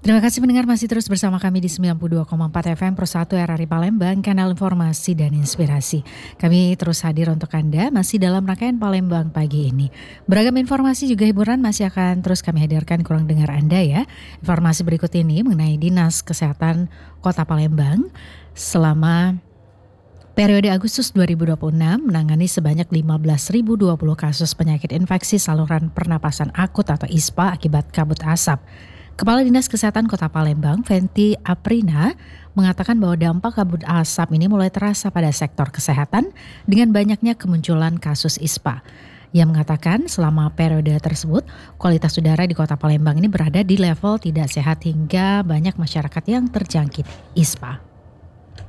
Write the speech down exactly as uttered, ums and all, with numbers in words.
Terima kasih pendengar masih terus bersama kami di sembilan puluh dua koma empat F M Pro satu R R I Palembang, kanal informasi dan inspirasi. Kami terus hadir untuk Anda masih dalam rangkaian Palembang pagi ini. Beragam informasi juga hiburan masih akan terus kami hadirkan kurang dengar Anda ya. Informasi berikut ini mengenai Dinas Kesehatan Kota Palembang selama periode Agustus dua ribu dua puluh enam menangani sebanyak lima belas ribu dua puluh kasus penyakit infeksi saluran pernapasan akut atau I S P A akibat kabut asap. Kepala Dinas Kesehatan Kota Palembang, Fenty Aprina, mengatakan bahwa dampak kabut asap ini mulai terasa pada sektor kesehatan dengan banyaknya kemunculan kasus I S P A. Ia mengatakan selama periode tersebut, kualitas udara di Kota Palembang ini berada di level tidak sehat hingga banyak masyarakat yang terjangkit I S P A.